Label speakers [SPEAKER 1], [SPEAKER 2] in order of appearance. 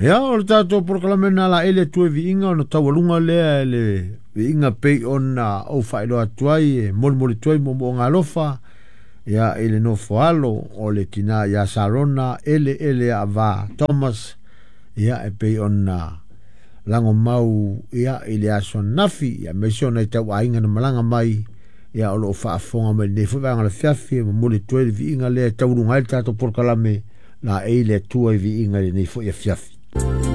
[SPEAKER 1] Ia, o le tātou proklamen ala ele tue vi inga o na tawalunga lea ele vi inga pei o na au whaelo atuai e moli tuai mo ngā lofa. Ia ele no foalo o le tina ia Sarona ele a va Thomas. Ia e pei o na lango mau ia ele aso nafi. Ia mesio na i tau ainga na malanga mai. Ia o lo whaafonga mai ne whanga le fiafi mo moli tuai vi inga lea taurunga ele tātou proklame na ele tuai vi inga le ne fo ia fiafi.